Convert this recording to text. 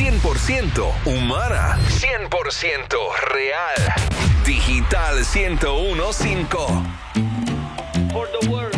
100% humana, 100% real. Digital 101.5. For the world.